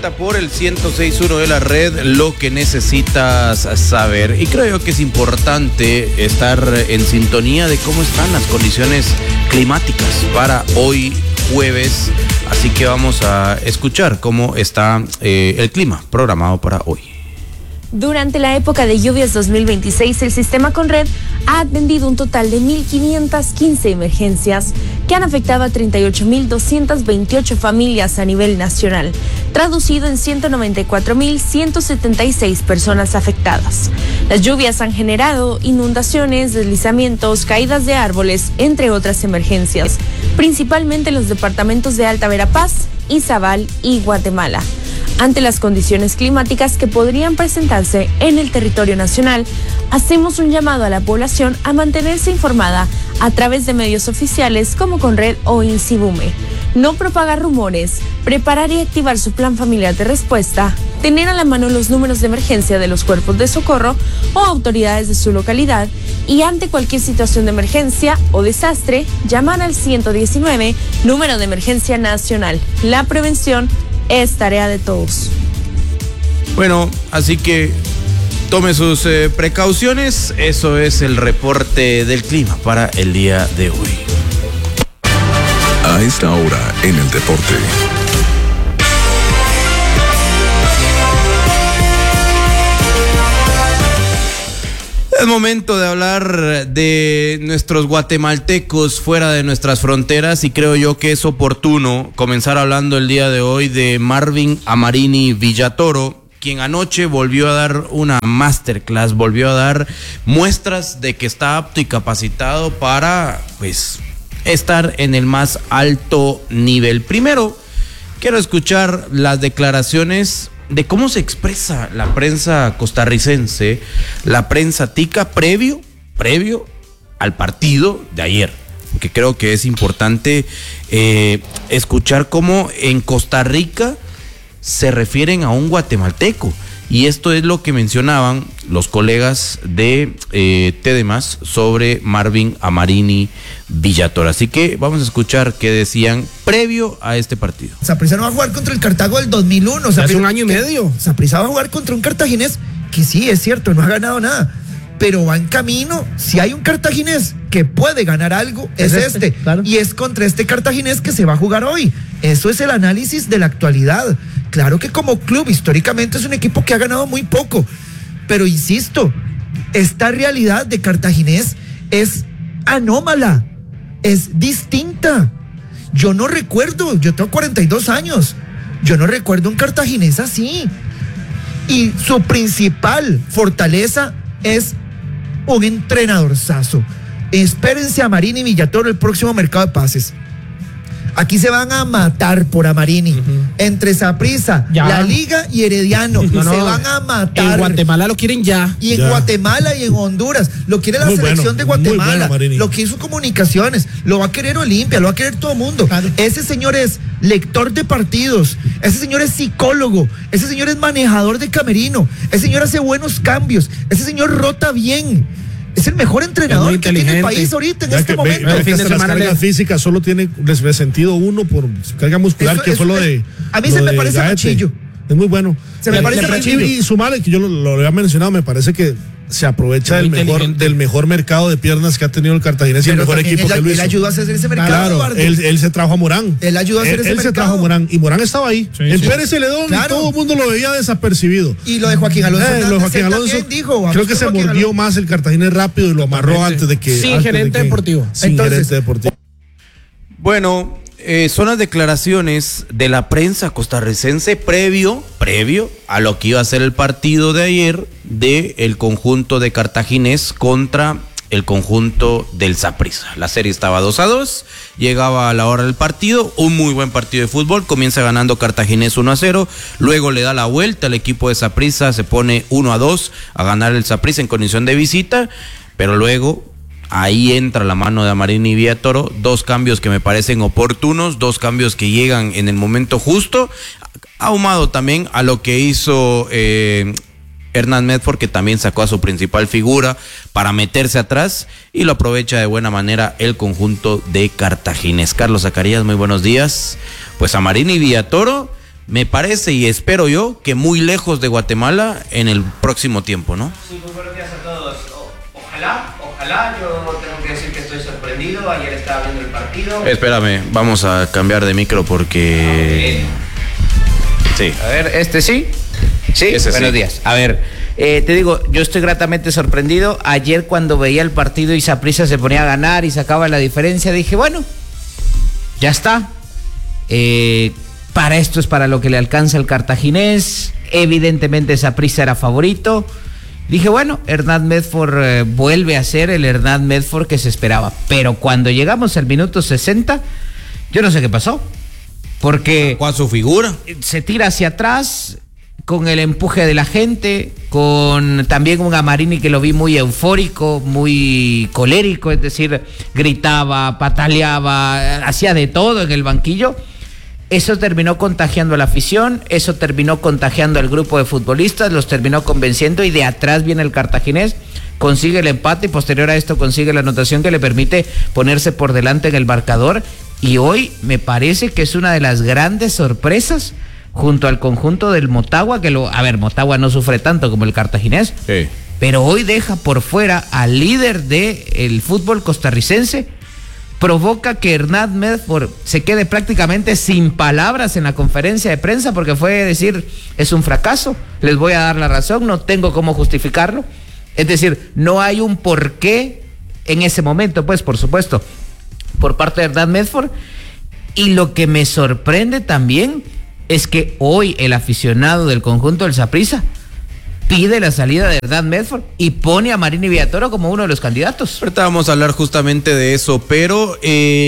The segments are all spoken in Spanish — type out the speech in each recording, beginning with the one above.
vuelta por el 106.1 de la red, lo que necesitas saber. Y creo yo que es importante estar en sintonía de cómo están las condiciones climáticas para hoy jueves. Así que vamos a escuchar cómo está el clima programado para hoy. Durante la época de lluvias 2026, el sistema Conred ha atendido un total de 1.515 emergencias que han afectado a 38.228 familias a nivel nacional, traducido en 194.176 personas afectadas. Las lluvias han generado inundaciones, deslizamientos, caídas de árboles, entre otras emergencias, principalmente en los departamentos de Alta Verapaz, Izabal y Guatemala. Ante las condiciones climáticas que podrían presentarse en el territorio nacional, hacemos un llamado a la población a mantenerse informada a través de medios oficiales como Conred o Insibume. No propagar rumores, preparar y activar su plan familiar de respuesta, tener a la mano los números de emergencia de los cuerpos de socorro o autoridades de su localidad y ante cualquier situación de emergencia o desastre, llamar al 119, número de emergencia nacional. La prevención es tarea de todos. Bueno, así que tome sus precauciones. Eso es el reporte del clima para el día de hoy. A esta hora en el deporte. Es momento de hablar de nuestros guatemaltecos fuera de nuestras fronteras y creo yo que es oportuno comenzar hablando el día de hoy de Marvin Amarini Villatoro, quien anoche volvió a dar una masterclass, volvió a dar muestras de que está apto y capacitado para, pues, estar en el más alto nivel. Primero, quiero escuchar las declaraciones de cómo se expresa la prensa costarricense, la prensa tica, previo al partido de ayer, porque creo que es importante escuchar cómo en Costa Rica se refieren a un guatemalteco, y esto es lo que mencionaban los colegas de TDMás sobre Marvin Amarini Villatoro. Así que vamos a escuchar qué decían previo a este partido. Saprissa no va a jugar contra el Cartago del 2001. Hace un año y medio. Saprissa va a jugar contra un cartaginés que sí, es cierto, no ha ganado nada, pero va en camino. Si hay un cartaginés que puede ganar algo, es este. Claro. Y es contra este cartaginés que se va a jugar hoy. Eso es el análisis de la actualidad. Claro que como club, históricamente es un equipo que ha ganado muy poco, pero insisto, esta realidad de cartaginés es anómala, es distinta. Yo no recuerdo, yo tengo 42 años, yo no recuerdo un cartaginés así. Y su principal fortaleza es un entrenadorzazo. Espérense a Amarini Villatoro el próximo mercado de pases. Aquí se van a matar por Amarini. Entre Saprissa, la Liga y Herediano. Se van a matar. En Guatemala lo quieren ya. Y en Guatemala y en Honduras. Lo quiere la selección de Guatemala. Lo que hizo Comunicaciones. Lo va a querer Olimpia. Lo va a querer todo el mundo. Claro. Ese señor es lector de partidos. Ese señor es psicólogo. Ese señor es manejador de camerino. Ese señor hace buenos cambios. Ese señor rota bien. Es el mejor entrenador que tiene el país ahorita en este momento. Las cargas físicas solo tiene sentido uno por carga muscular, que fue lo de. A mí se me parece Machillo. Es muy bueno. Se me parece Machillo. Y sumar, que yo lo había mencionado, me parece que se aprovecha del mejor mercado de piernas que ha tenido el Cartaginés y el mejor equipo que lo hizo. Él ayudó a hacer ese mercado. Claro, él se trajo a Morán. Él ayudó a hacer ese mercado. Él se trajo a Morán y Morán estaba ahí. En Pérez Celedón, y todo el mundo lo veía desapercibido. Y lo de Joaquín Alonso. Creo que se mordió más el Cartaginés rápido y lo amarró antes de que. Sin gerente deportivo. Bueno, son las declaraciones de la prensa costarricense previo a lo que iba a ser el partido de ayer del conjunto de Cartaginés contra el conjunto del Saprissa. La serie estaba 2-2, llegaba a la hora del partido, un muy buen partido de fútbol, comienza ganando Cartaginés 1-0, luego le da la vuelta al equipo de Saprissa, se pone 1-2 a ganar el Saprissa en condición de visita, pero luego ahí entra la mano de Amarini Villatoro, dos cambios que me parecen oportunos, dos cambios que llegan en el momento justo, ahumado también a lo que hizo Hernán Medford, que también sacó a su principal figura para meterse atrás y lo aprovecha de buena manera el conjunto de Cartaginés. Carlos Zacarías, muy buenos días. Pues Amarini Villatoro me parece y espero yo que muy lejos de Guatemala en el próximo tiempo, ¿no? Sí, muy buenos días a todos. Ojalá, yo tengo que decir que estoy sorprendido. Ayer estaba viendo el partido. Espérame, vamos a cambiar de micro porque... Sí. A ver, sí. Sí, Ese buenos sí. días. A ver, te digo, yo estoy gratamente sorprendido. Ayer cuando veía el partido y Saprissa se ponía a ganar y sacaba la diferencia, dije, bueno, ya está. Para esto es para lo que le alcanza el cartaginés. Evidentemente Saprissa era favorito. Dije, bueno, Hernán Medford vuelve a ser el Hernán Medford que se esperaba. Pero cuando llegamos al minuto 60, yo no sé qué pasó. Porque... ¿Cuál su figura? Se tira hacia atrás con el empuje de la gente, con también un Amarini que lo vi muy eufórico, muy colérico, es decir, gritaba, pataleaba, hacía de todo en el banquillo. Eso terminó contagiando a la afición, eso terminó contagiando al grupo de futbolistas, los terminó convenciendo y de atrás viene el cartaginés, consigue el empate y posterior a esto consigue la anotación que le permite ponerse por delante en el marcador y hoy me parece que es una de las grandes sorpresas junto al conjunto del Motagua, Motagua no sufre tanto como el cartaginés, Sí. pero hoy deja por fuera al líder del fútbol costarricense, provoca que Hernán Medford se quede prácticamente sin palabras en la conferencia de prensa porque fue decir, es un fracaso, les voy a dar la razón, no tengo cómo justificarlo. Es decir, no hay un porqué en ese momento, pues, por supuesto, por parte de Hernán Medford. Y lo que me sorprende también es que hoy el aficionado del conjunto del Saprissa pide la salida de Hernán Medford y pone a Amarini Villatoro como uno de los candidatos. Ahorita vamos a hablar justamente de eso, pero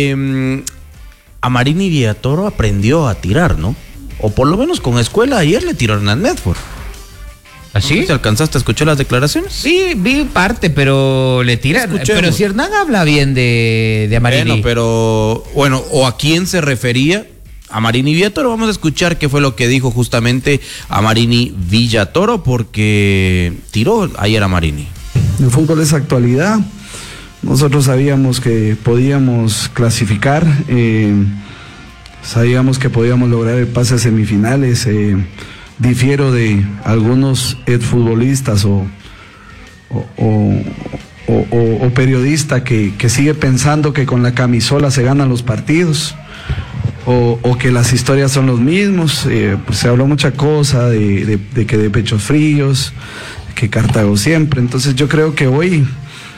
Amarini Villatoro aprendió a tirar, ¿no? O por lo menos con escuela ayer le tiró a Hernán Medford. ¿Así? ¿No sé si alcanzaste a escuchar las declaraciones? Sí, vi parte, pero le tiran. Escuchemos. Pero si Hernán habla bien de Amarini. Bueno, ¿o a quién se refería? Amarini Villatoro. Vamos a escuchar qué fue lo que dijo justamente Amarini Villatoro, porque tiró ayer a Amarini. El fútbol es actualidad. Nosotros sabíamos que podíamos clasificar, sabíamos que podíamos lograr el pase a semifinales. Difiero de algunos exfutbolistas o periodista que sigue pensando que con la camisola se ganan los partidos. O que las historias son los mismos. Pues se habló mucha cosa de que de pechos fríos, que Cartago siempre. Entonces yo creo que hoy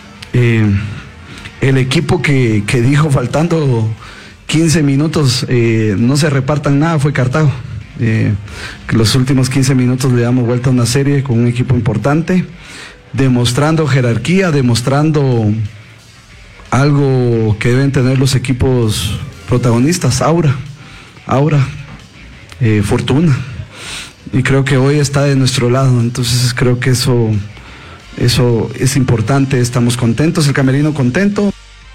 el equipo que dijo faltando 15 minutos no se repartan nada fue Cartago. Que los últimos 15 minutos le damos vuelta a una serie con un equipo importante, demostrando jerarquía, demostrando algo que deben tener los equipos protagonistas, aura, fortuna, y creo que hoy está de nuestro lado. Entonces creo que eso es importante. Estamos contentos, el camerino contento.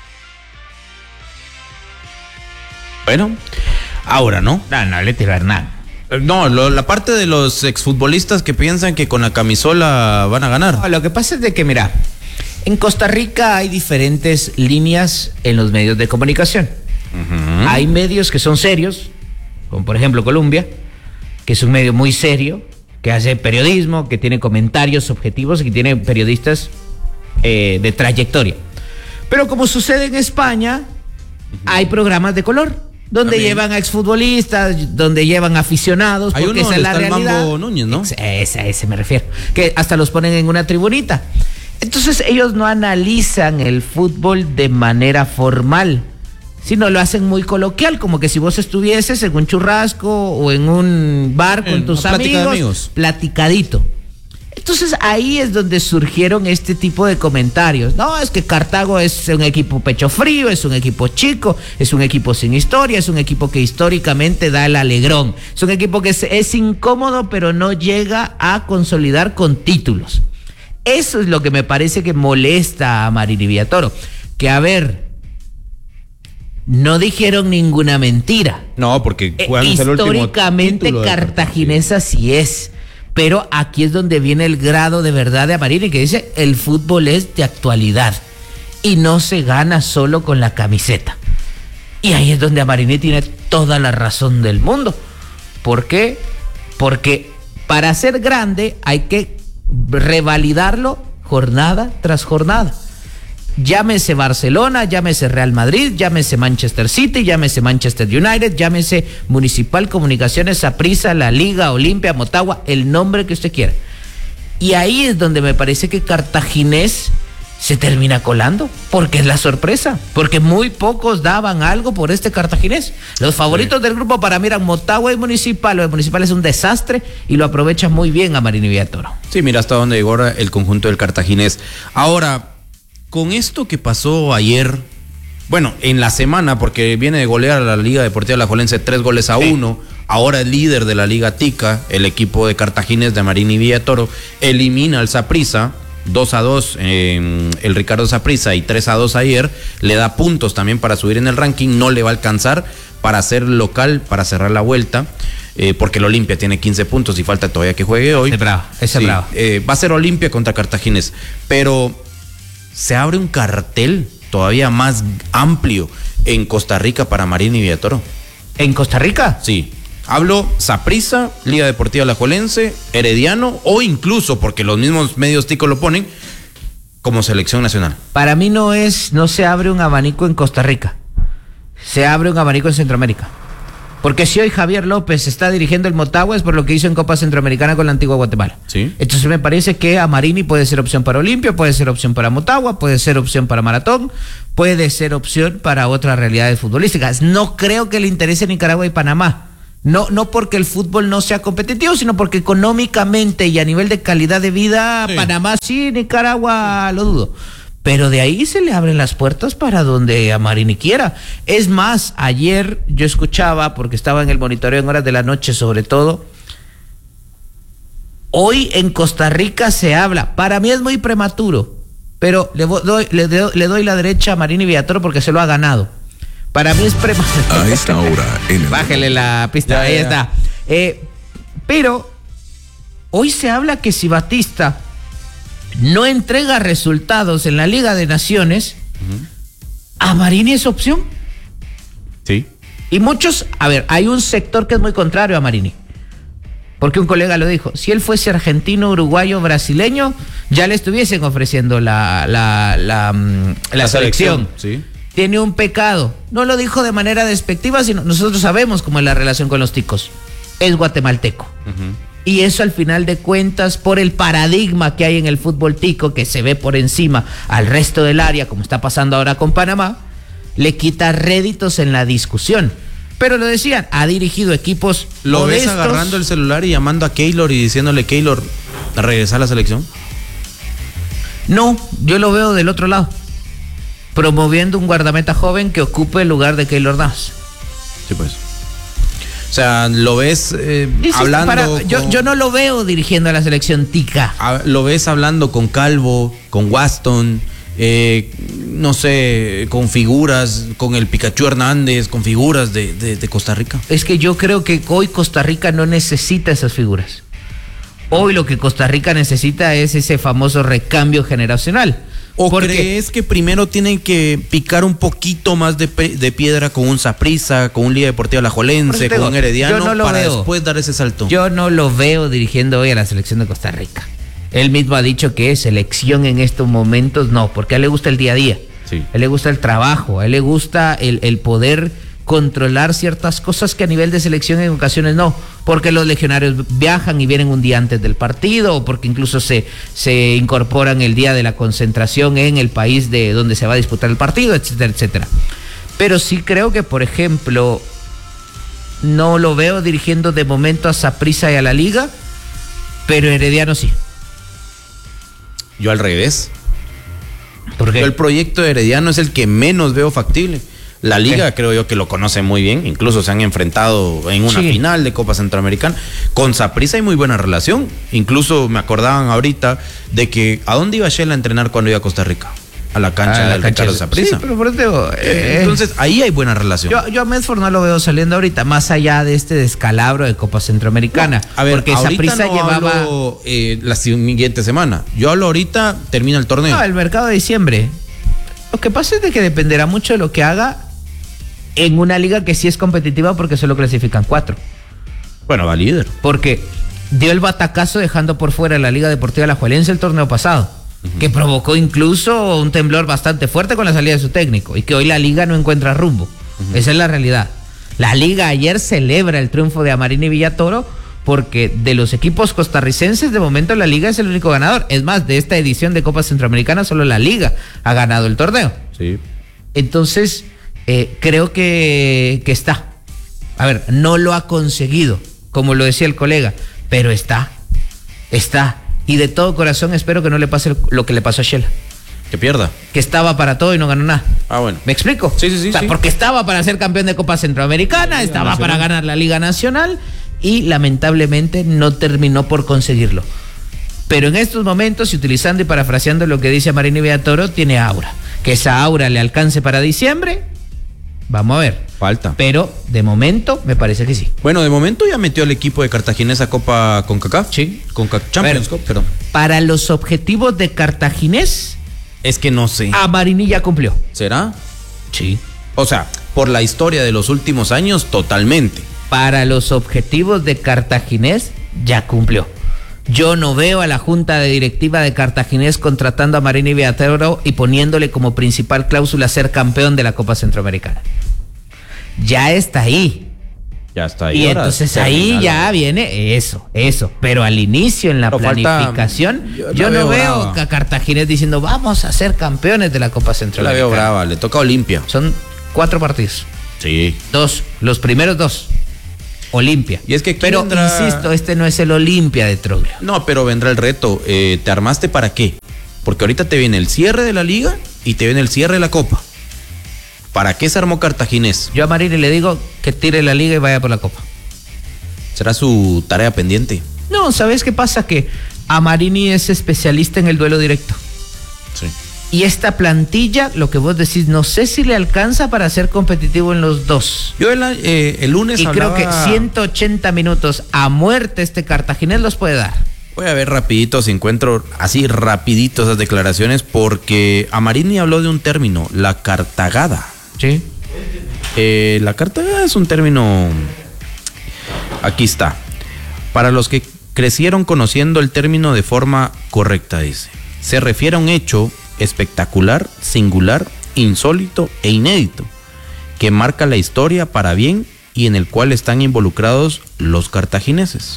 Bueno, ahora, ¿no? No, le tiró a Hernán. No, la parte de los exfutbolistas que piensan que con la camisola van a ganar. No, lo que pasa es de que, mira, en Costa Rica hay diferentes líneas en los medios de comunicación. Uh-huh. Hay medios que son serios, como por ejemplo Colombia, que es un medio muy serio, que hace periodismo, que tiene comentarios objetivos y que tiene periodistas de trayectoria. Pero como sucede en España, hay programas de color, donde también llevan a exfutbolistas, donde llevan aficionados, hay porque uno esa es la está realidad. El Mambo Núñez, ¿no? A ese me refiero, que hasta los ponen en una tribunita. Entonces ellos no analizan el fútbol de manera formal, sino lo hacen muy coloquial, como que si vos estuvieses en un churrasco o en un bar con tus amigos, platicadito. Entonces ahí es donde surgieron este tipo de comentarios. No, es que Cartago es un equipo pecho frío, es un equipo chico, es un equipo sin historia, es un equipo que históricamente da el alegrón. Es un equipo que es incómodo, pero no llega a consolidar con títulos. Eso es lo que me parece que molesta a Amarini Villatoro. Que a ver, no dijeron ninguna mentira. No, porque históricamente Cartaginés así es. Pero aquí es donde viene el grado de verdad de Amarini, que dice, el fútbol es de actualidad y no se gana solo con la camiseta. Y ahí es donde Amarini tiene toda la razón del mundo. ¿Por qué? Porque para ser grande hay que revalidarlo jornada tras jornada. Llámese Barcelona, llámese Real Madrid, llámese Manchester City, llámese Manchester United, llámese Municipal, Comunicaciones, Saprissa, La Liga, Olimpia, Motagua, el nombre que usted quiera. Y ahí es donde me parece que Cartaginés se termina colando, porque es la sorpresa, porque muy pocos daban algo por este Cartaginés. Los favoritos del grupo para mí eran Motagua y Municipal. Lo de Municipal es un desastre y lo aprovecha muy bien a Marini Villatoro. Sí, mira hasta dónde llegó el conjunto del Cartaginés. Ahora, con esto que pasó ayer, bueno, en la semana, porque viene de golear a la Liga Deportiva Alajuelense 3-1, ahora el líder de la Liga Tica, el equipo de Cartaginés de Marini Villatoro, elimina al Saprissa 2-2 el Ricardo Saprissa y 3-2 ayer, le da puntos también para subir en el ranking, no le va a alcanzar para ser local, para cerrar la vuelta, porque el Olimpia tiene 15 puntos y falta todavía que juegue hoy. Bravo. Va a ser Olimpia contra Cartaginés, pero se abre un cartel todavía más amplio en Costa Rica para Marini Villatoro. ¿En Costa Rica? Sí. Hablo Saprissa, Liga Deportiva Alajuelense, Herediano o incluso, porque los mismos medios ticos lo ponen, como selección nacional. Para mí no se abre un abanico en Costa Rica, se abre un abanico en Centroamérica. Porque si hoy Javier López está dirigiendo el Motagua es por lo que hizo en Copa Centroamericana con la Antigua Guatemala. Sí. Entonces me parece que a Marini puede ser opción para Olimpia, puede ser opción para Motagua, puede ser opción para Maratón, puede ser opción para otras realidades futbolísticas. No creo que le interese Nicaragua y Panamá. No porque el fútbol no sea competitivo, sino porque económicamente y a nivel de calidad de vida, sí. Panamá sí, Nicaragua lo dudo. Pero de ahí se le abren las puertas para donde a Marini quiera. Es más, ayer yo escuchaba, porque estaba en el monitoreo en horas de la noche sobre todo, hoy en Costa Rica se habla, para mí es muy prematuro, pero le doy la derecha a Marini Villatoro porque se lo ha ganado. Para mí es prematuro. A esta hora en el... Bájele la pista, ahí está. Pero hoy se habla que si Batista no entrega resultados en la Liga de Naciones, a Marini es opción. Sí. Y muchos, hay un sector que es muy contrario a Marini. Porque un colega lo dijo, si él fuese argentino, uruguayo, brasileño, ya le estuviesen ofreciendo la selección. Sí. Tiene un pecado. No lo dijo de manera despectiva, sino nosotros sabemos cómo es la relación con los ticos. Es guatemalteco. Y eso al final de cuentas, por el paradigma que hay en el fútbol tico, que se ve por encima al resto del área, como está pasando ahora con Panamá, le quita réditos en la discusión. Pero lo decían, ha dirigido equipos ¿Lo modestos. ves agarrando el celular y llamando a Keylor y diciéndole, Keylor, ¿regresa a la selección? No, yo lo veo del otro lado, promoviendo un guardameta joven que ocupe el lugar de Keylor Navas. Sí, pues. O sea, lo ves hablando... Yo no lo veo dirigiendo a la selección tica. Lo ves hablando con Calvo, con Waston, no sé, con figuras, con el Pikachu Hernández, con figuras de Costa Rica. Es que yo creo que hoy Costa Rica no necesita esas figuras. Hoy lo que Costa Rica necesita es ese famoso recambio generacional. ¿O crees que primero tienen que picar un poquito más de piedra con un Saprissa, con un Liga Deportiva Alajuelense, con un Herediano, para después dar ese salto? Yo no lo veo dirigiendo hoy a la selección de Costa Rica. Él mismo ha dicho que selección en estos momentos no, porque a él le gusta el día a día. Sí. A él le gusta el trabajo, a él le gusta el poder controlar ciertas cosas que a nivel de selección en ocasiones no, porque los legionarios viajan y vienen un día antes del partido, o porque incluso se incorporan el día de la concentración en el país de donde se va a disputar el partido, etcétera, etcétera. Pero sí creo que, por ejemplo, no lo veo dirigiendo de momento a Saprissa y a la Liga, pero Herediano sí. Yo al revés. ¿Por qué? Yo el proyecto de Herediano es el que menos veo factible. La Liga creo yo que lo conoce muy bien, incluso se han enfrentado en una final de Copa Centroamericana. Con Saprissa hay muy buena relación, incluso me acordaban ahorita de que ¿a dónde iba Shell a entrenar cuando iba a Costa Rica? A la cancha del Ricardo Saprissa. Sí, pero por eso entonces ahí hay buena relación. Yo a Medford no lo veo saliendo ahorita, más allá de este descalabro de Copa Centroamericana. No, a ver, porque Saprissa no llevaba hablo, la siguiente semana. Yo hablo ahorita, termina el torneo. No, el mercado de diciembre. Lo que pasa es de que dependerá mucho de lo que haga en una liga que sí es competitiva porque solo clasifican 4. Bueno, va líder. Porque dio el batacazo dejando por fuera la Liga Deportiva Alajuelense el torneo pasado, que provocó incluso un temblor bastante fuerte con la salida de su técnico y que hoy la Liga no encuentra rumbo. Esa es la realidad. La Liga ayer celebra el triunfo de Amarini Villatoro porque de los equipos costarricenses de momento la Liga es el único ganador. Es más, de esta edición de Copa Centroamericana solo la Liga ha ganado el torneo. Sí. Entonces, creo que está. A ver, no lo ha conseguido, como lo decía el colega, pero está. Y de todo corazón espero que no le pase lo que le pasó a Shela. Que pierda. Que estaba para todo y no ganó nada. Ah, bueno. ¿Me explico? Sí. O sea, porque estaba para ser campeón de Copa Centroamericana, estaba para ganar la Liga Nacional y lamentablemente no terminó por conseguirlo. Pero en estos momentos, y utilizando y parafraseando lo que dice Amarini Villatoro, tiene aura. Que esa aura le alcance para diciembre, vamos a ver. Falta. Pero de momento me parece que sí. Bueno, de momento ya metió al equipo de Cartaginés a Copa CONCACAF. Sí. Champions Cup, perdón. Para los objetivos de Cartaginés, es que no sé. Amarini ya cumplió. ¿Será? Sí. O sea, por la historia de los últimos años, totalmente. Para los objetivos de Cartaginés, ya cumplió. Yo no veo a la junta de directiva de Cartaginés contratando a Amarini Villatoro y poniéndole como principal cláusula ser campeón de la Copa Centroamericana. Ya está ahí. Ya está ahí. Y entonces ahí ya viene eso. Pero al inicio en la planificación, yo no veo a Cartaginés diciendo vamos a ser campeones de la Copa Centroamericana. La veo brava, le toca a Olimpia. Son 4 partidos. Sí. 2, los primeros 2. Olimpia. Y es que pero insisto, este no es el Olimpia de Troglio. No, pero vendrá el reto. ¿Te armaste para qué? Porque ahorita te viene el cierre de la liga y te viene el cierre de la Copa. ¿Para qué se armó Cartaginés? Yo a Marini le digo que tire la liga y vaya por la Copa. ¿Será su tarea pendiente? No, ¿sabes qué pasa? Que Amarini es especialista en el duelo directo. Sí. Y esta plantilla, lo que vos decís, no sé si le alcanza para ser competitivo en los dos. Yo el lunes y hablaba... creo que 180 minutos a muerte este Cartaginés los puede dar. Voy a ver rapidito si encuentro así rapidito esas declaraciones, porque Amarini habló de un término, la cartagada. Sí. La cartagada es un término... Aquí está. Para los que crecieron conociendo el término de forma correcta, dice. Se refiere a un hecho espectacular, singular, insólito e inédito, que marca la historia para bien y en el cual están involucrados los cartagineses.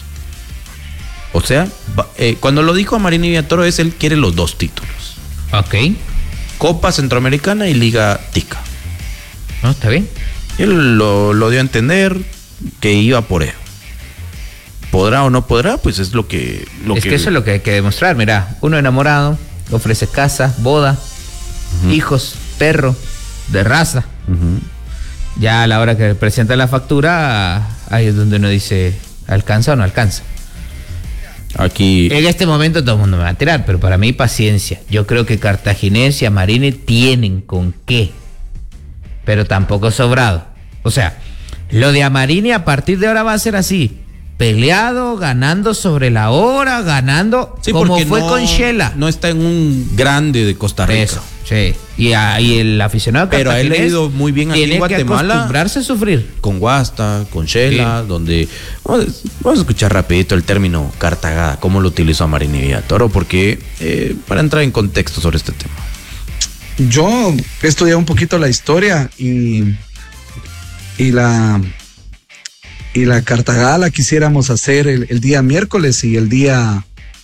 O sea, cuando lo dijo Amarini Villatoro es él quiere los 2 títulos. Ok. Copa Centroamericana y Liga Tica. No, está bien. Él lo dio a entender que iba por él. ¿Podrá o no podrá? Pues es lo que... que eso es lo que hay que demostrar. Mira, uno enamorado, ofrece casa, boda, hijos, perro, de raza. Ya a la hora que presenta la factura, ahí es donde uno dice, ¿alcanza o no alcanza? Aquí... En este momento todo el mundo me va a tirar, pero para mí paciencia. Yo creo que Cartaginés y Amarini tienen con qué, pero tampoco sobrado. O sea, lo de Amarini a partir de ahora va a ser así. Peleado, ganando sobre la hora, ganando, sí, como fue con Shela. No está en un grande de Costa Rica. Eso, sí. Y el aficionado pero a él le ha ido muy bien aquí en Guatemala. Tiene que acostumbrarse a sufrir. Con Guasta, con Shela, sí. Donde... Vamos a escuchar rapidito el término cartagada, cómo lo utilizó Amarini Villatoro, porque para entrar en contexto sobre este tema. Yo he estudiado un poquito la historia y la cartagada la quisiéramos hacer el día miércoles y el día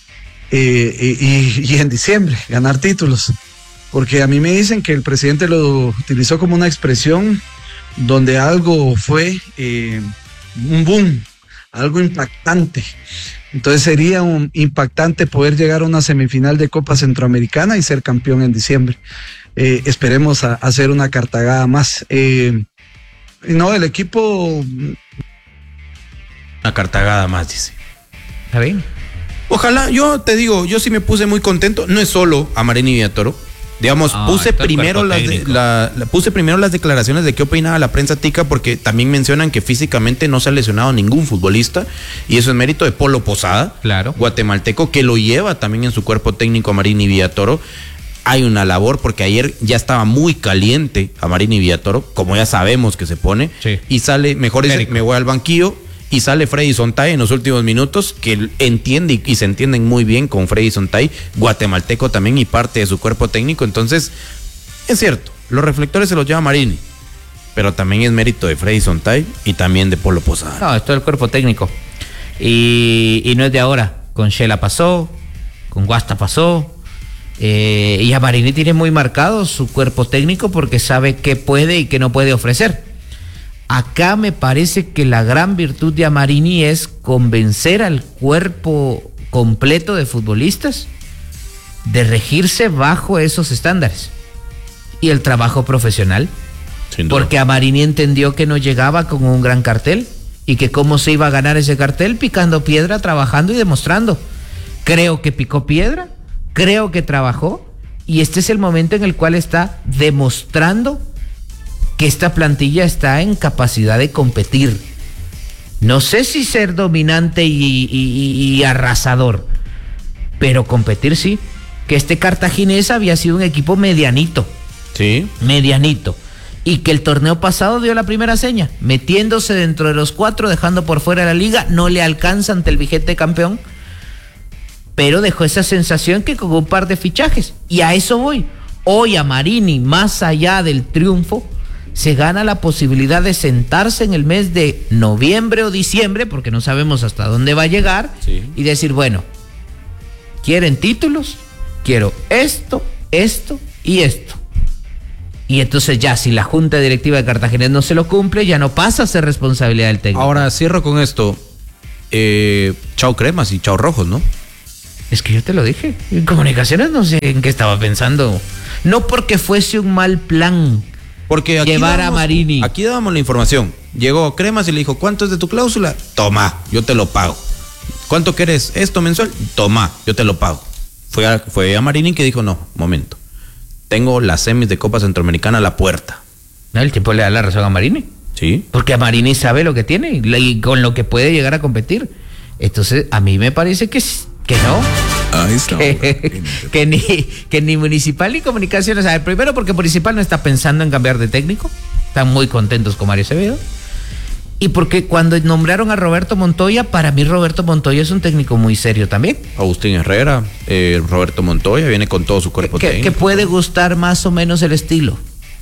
y en diciembre, ganar títulos. Porque a mí me dicen que el presidente lo utilizó como una expresión donde algo fue un boom, algo impactante. Entonces sería un impactante poder llegar a una semifinal de Copa Centroamericana y ser campeón en diciembre. Esperemos a hacer una cartagada más. No, el equipo... Una cartagada más, dice. ¿Está bien? Ojalá, yo te digo, yo sí me puse muy contento. No es solo Amarini Villatoro. Digamos, puse primero las declaraciones de qué opinaba la prensa tica, porque también mencionan que físicamente no se ha lesionado ningún futbolista, y eso es mérito de Polo Posada, claro, guatemalteco, que lo lleva también en su cuerpo técnico Amarini Villatoro. Hay una labor, porque ayer ya estaba muy caliente Amarini Villatoro, como ya sabemos que se pone, sí. Y sale, mejor dice, me voy al banquillo y sale Freddy Sontay en los últimos minutos, que entiende y se entienden muy bien con Freddy Sontay, guatemalteco también y parte de su cuerpo técnico. Entonces, es cierto, los reflectores se los lleva Marini, pero también es mérito de Freddy Sontay y también de Polo Posada. No, es todo el cuerpo técnico. Y no es de ahora. Con Shela pasó, con Guasta pasó. Y a Marini tiene muy marcado su cuerpo técnico porque sabe qué puede y qué no puede ofrecer. Acá me parece que la gran virtud de Amarini es convencer al cuerpo completo de futbolistas de regirse bajo esos estándares y el trabajo profesional. Porque Amarini entendió que no llegaba con un gran cartel y que cómo se iba a ganar ese cartel picando piedra, trabajando y demostrando. Creo que picó piedra, creo que trabajó, y este es el momento en el cual está demostrando que esta plantilla está en capacidad de competir. No sé si ser dominante y arrasador, pero competir sí. Que este Cartaginés había sido un equipo medianito. Sí. Medianito. Y que el torneo pasado dio la primera seña, metiéndose dentro de los 4, dejando por fuera la liga, no le alcanza ante el vigente campeón, pero dejó esa sensación que con un par de fichajes, y a eso voy. Hoy a Marini, más allá del triunfo, se gana la posibilidad de sentarse en el mes de noviembre o diciembre, porque no sabemos hasta dónde va a llegar, sí, y decir, bueno, ¿quieren títulos? Quiero esto, esto y esto. Y entonces ya, si la junta directiva de Cartaginés no se lo cumple, ya no pasa a ser responsabilidad del técnico. Ahora cierro con esto. Chao cremas y chao rojos, ¿no? Es que yo te lo dije. En comunicaciones no sé en qué estaba pensando. No porque fuese un mal plan porque aquí llevar a Marini. Aquí dábamos la información. Llegó Cremas y le dijo, ¿cuánto es de tu cláusula? Toma, yo te lo pago. ¿Cuánto quieres esto mensual? Toma, yo te lo pago. Fue a Marini que dijo, no, momento. Tengo las semis de Copa Centroamericana a la puerta. ¿No? El tiempo le da la razón a Marini. Sí. Porque a Marini sabe lo que tiene y con lo que puede llegar a competir. Entonces, a mí me parece que no. Ahí está. Que ni Municipal ni Comunicaciones. A ver, primero porque Municipal no está pensando en cambiar de técnico. Están muy contentos con Mario Acevedo. Y porque cuando nombraron a Roberto Montoya, para mí Roberto Montoya es un técnico muy serio también. Agustín Herrera, Roberto Montoya, viene con todo su cuerpo técnico. Que puede gustar más o menos el estilo.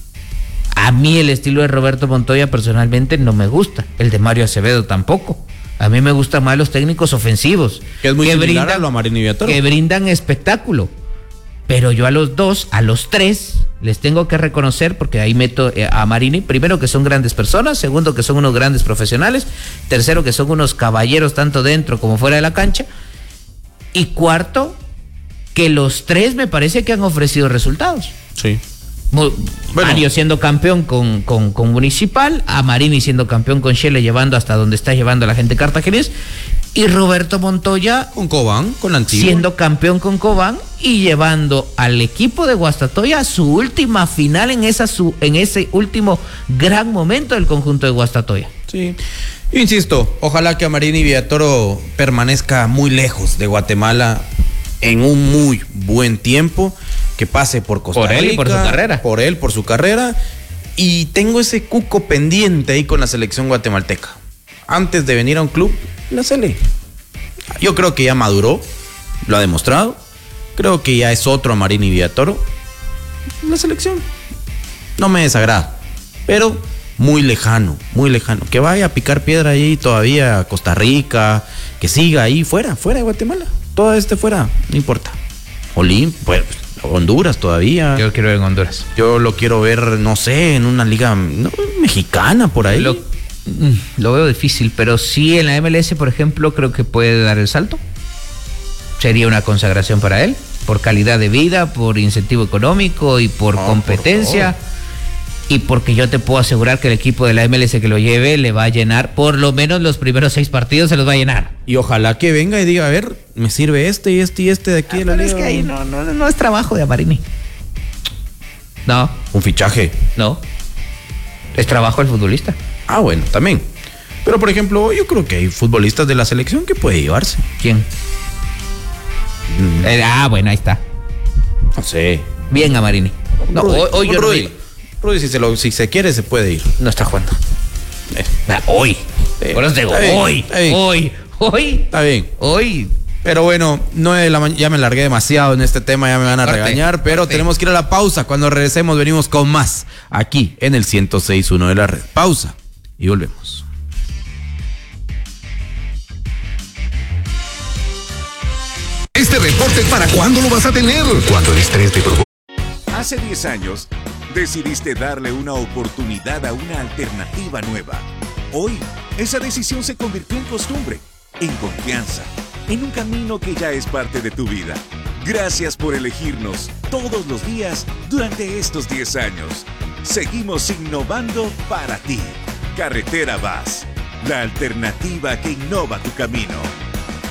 A mí el estilo de Roberto Montoya personalmente no me gusta. El de Mario Acevedo tampoco. A mí me gustan más los técnicos ofensivos. Que es muy similar a lo a Marini Villatoro. Que brindan espectáculo. Pero yo a los dos, a los tres, les tengo que reconocer, porque ahí meto a Marini, primero que son grandes personas, segundo que son unos grandes profesionales, tercero que son unos caballeros tanto dentro como fuera de la cancha, y cuarto, que los tres me parece que han ofrecido resultados. Sí. Mario siendo campeón con Municipal, a Marini siendo campeón con Shele, llevando hasta donde está llevando a la gente cartaginés, y Roberto Montoya con Cobán, con la Antigua, siendo campeón con Cobán y llevando al equipo de Guastatoya a su última final en ese último gran momento del conjunto de Guastatoya. Sí. Insisto, ojalá que Marini Villatoro permanezca muy lejos de Guatemala en un muy buen tiempo, que pase por Costa Rica, por él y por su carrera. Por él, por su carrera. Y tengo ese cuco pendiente ahí con la selección guatemalteca. Antes de venir a un club, la Sele. Yo creo que ya maduró, lo ha demostrado. Creo que ya es otro Marini Villatoro. La selección no me desagrada, pero muy lejano, muy lejano. Que vaya a picar piedra ahí todavía a Costa Rica, que siga ahí fuera de Guatemala. Todo fuera, no importa. Pues, Honduras todavía. Yo lo quiero ver en Honduras. Yo lo quiero ver, no sé, en una liga mexicana por ahí. Lo veo difícil, pero sí en la MLS, por ejemplo, creo que puede dar el salto. Sería una consagración para él, por calidad de vida, por incentivo económico y por competencia. Y porque yo te puedo asegurar que el equipo de la MLS que lo lleve le va a llenar, por lo menos los primeros 6 partidos se los va a llenar. Y ojalá que venga y diga, a ver, me sirve este y este y este de aquí de la liga. Es que ahí no es trabajo de Amarini. No. Un fichaje. No. Es trabajo del futbolista. Ah, bueno, también. Pero, por ejemplo, yo creo que hay futbolistas de la selección que puede llevarse. ¿Quién? Bueno, ahí está. No sé. Bien a Marini. No, hoy yo Rudy, si se quiere, se puede ir. No está jugando. Hoy. Por eso digo, hoy. Está bien. Hoy. Pero bueno, 9 de la mañana, ya me largué demasiado en este tema, ya me van a regañar, pero tenemos que ir a la pausa. Cuando regresemos venimos con más aquí en el 106.1 de la red. Pausa y volvemos. Este reporte, ¿para cuándo lo vas a tener? Cuando el estrés te provoca. Hace 10 años, decidiste darle una oportunidad a una alternativa nueva. Hoy, esa decisión se convirtió en costumbre, en confianza, en un camino que ya es parte de tu vida. Gracias por elegirnos todos los días durante estos 10 años. Seguimos innovando para ti. Carretera VAS, la alternativa que innova tu camino.